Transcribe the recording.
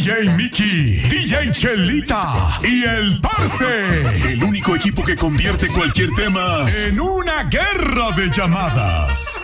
DJ Mickey, DJ Chelita y el Parce. El único equipo que convierte cualquier tema en una guerra de llamadas.